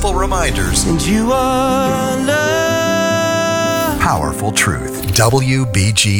simple reminders. And you are love. Powerful truth. WBG